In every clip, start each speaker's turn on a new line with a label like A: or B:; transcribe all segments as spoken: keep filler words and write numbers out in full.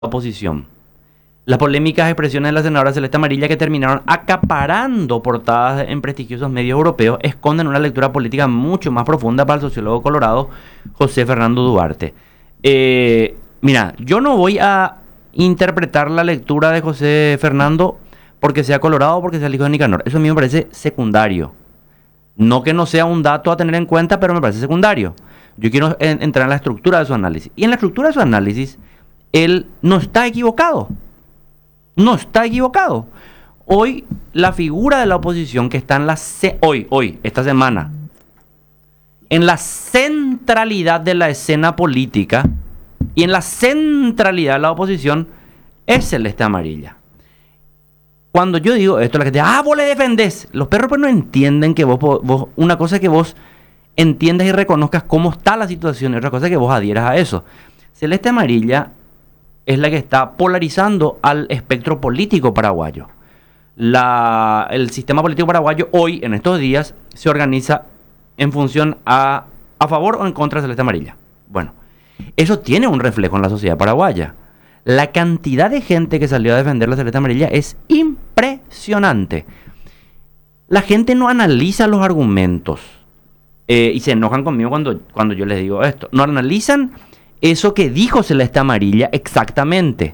A: oposición. Las polémicas expresiones de la senadora Celeste Amarilla, que terminaron acaparando portadas en prestigiosos medios europeos, esconden una lectura política mucho más profunda para el sociólogo colorado José Fernando Duarte. Eh, mira, yo no voy a interpretar la lectura de José Fernando porque sea colorado o porque sea el hijo de Nicanor. Eso a mí me parece secundario. No que no sea un dato a tener en cuenta, pero me parece secundario. Yo quiero en, entrar en la estructura de su análisis. Y en la estructura de su análisis, él no está equivocado. No está equivocado. Hoy, la figura de la oposición que está en la... Ce- hoy, hoy, esta semana, en la centralidad de la escena política y en la centralidad de la oposición es Celeste Amarilla. Cuando yo digo esto, la gente dice, ah, vos le defendés. Los perros pues no entienden que vos, vos... Una cosa es que vos entiendas y reconozcas cómo está la situación y otra cosa es que vos adhieras a eso. Celeste Amarilla es la que está polarizando al espectro político paraguayo. La, el sistema político paraguayo hoy, en estos días, se organiza en función a, a favor o en contra de Celeste Amarilla. Bueno, eso tiene un reflejo en la sociedad paraguaya. La cantidad de gente que salió a defender la Celeste Amarilla es impresionante. La gente no analiza los argumentos eh, y se enojan conmigo cuando, cuando yo les digo esto. No analizan eso que dijo Celeste Amarilla exactamente.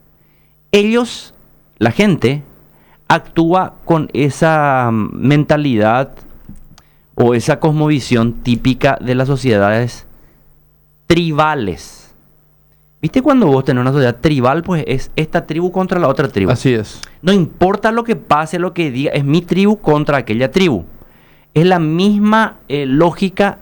A: Ellos, la gente, actúa con esa mentalidad o esa cosmovisión típica de las sociedades tribales. ¿Viste cuando vos tenés una sociedad tribal? Pues es esta tribu contra la otra tribu.
B: Así es.
A: No importa lo que pase, lo que diga, es mi tribu contra aquella tribu. Es la misma eh, lógica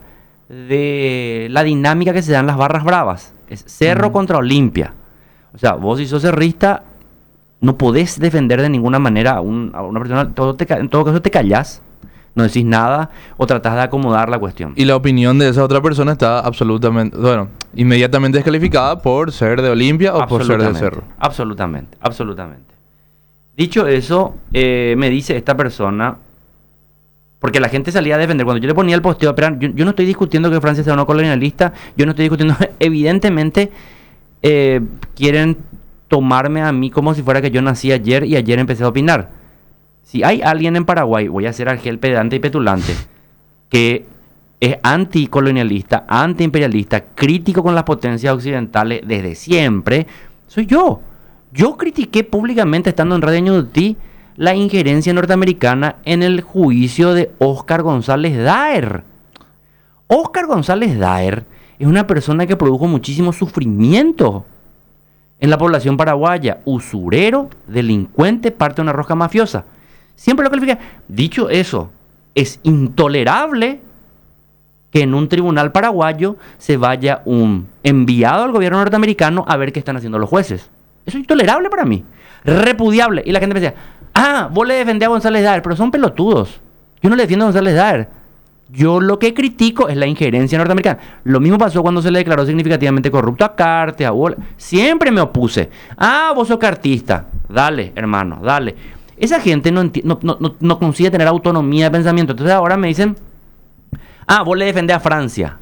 A: de la dinámica que se da en las barras bravas. Es Cerro uh-huh. contra Olimpia. O sea, vos si sos cerrista, no podés defender de ninguna manera a, un, a una persona. Todo te, en todo caso te callás, no decís nada o tratás de acomodar la cuestión.
B: Y la opinión de esa otra persona está absolutamente, bueno, inmediatamente descalificada por ser de Olimpia o por ser de Cerro.
A: Absolutamente, absolutamente. Dicho eso, eh, me dice esta persona, porque la gente salía a defender, cuando yo le ponía el posteo, pero yo, yo no estoy discutiendo que Francia sea una colonialista, yo no estoy discutiendo, evidentemente eh, quieren tomarme a mí como si fuera que yo nací ayer y ayer empecé a opinar. Si hay alguien en Paraguay, voy a ser argel pedante y petulante, que es anticolonialista, antiimperialista, crítico con las potencias occidentales desde siempre, soy yo. Yo critiqué públicamente, estando en Radio Ñudutí, la injerencia norteamericana en el juicio de Óscar González Daer. Óscar González Daer es una persona que produjo muchísimo sufrimiento en la población paraguaya, usurero, delincuente, parte de una rosca mafiosa. Siempre lo califica. Dicho eso, es intolerable que en un tribunal paraguayo se vaya un enviado al gobierno norteamericano a ver qué están haciendo los jueces. Eso es intolerable para mí. Repudiable. Y la gente me decía, ah, vos le defendés a González Daer, pero son pelotudos. Yo no le defiendo a González Daer. Yo lo que critico es la injerencia norteamericana. Lo mismo pasó cuando se le declaró significativamente corrupto a Cartes, a Wall. Siempre me opuse. Ah, vos sos cartista. Dale, hermano, dale. Esa gente no, no, no, no, no consigue tener autonomía de pensamiento. Entonces ahora me dicen, ah, vos le defendés a Francia.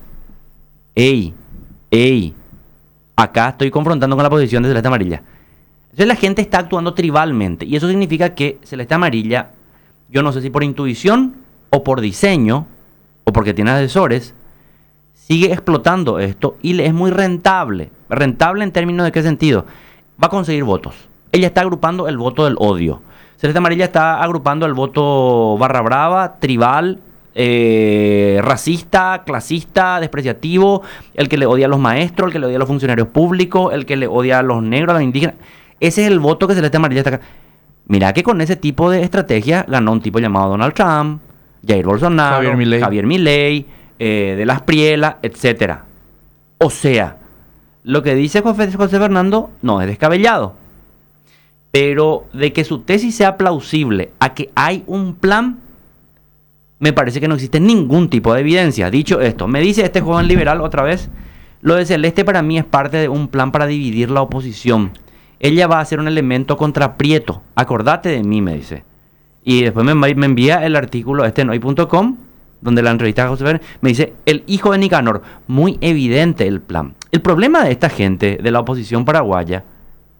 A: Ey, ey, acá estoy confrontando con la posición de Celeste Amarilla. Entonces la gente está actuando tribalmente. Y eso significa que Celeste Amarilla, yo no sé si por intuición o por diseño, o porque tiene asesores, sigue explotando esto y le es muy rentable. Rentable en términos de qué sentido. Va a conseguir votos. Ella está agrupando el voto del odio. Celeste Amarilla está agrupando el voto barra brava, tribal, eh, racista, clasista, despreciativo, el que le odia a los maestros, el que le odia a los funcionarios públicos, el que le odia a los negros, a los indígenas. Ese es el voto que Celeste Amarilla está acá. Mira que con ese tipo de estrategia ganó un tipo llamado Donald Trump, Jair Bolsonaro,
B: Javier Milei,
A: Javier Milei eh, de las Prielas, etcétera. O sea, lo que dice José, José Fernando no es descabellado. Pero de que su tesis sea plausible a que hay un plan, me parece que no existe ningún tipo de evidencia. Dicho esto, me dice este joven liberal otra vez, lo de Celeste para mí es parte de un plan para dividir la oposición. Ella va a ser un elemento contra Prieto. Acordate de mí, me dice. Y después me, me envía el artículo este en hoy punto com, donde la entrevista a José Fernando, me dice, el hijo de Nicanor. Muy evidente el plan. El problema de esta gente de la oposición paraguaya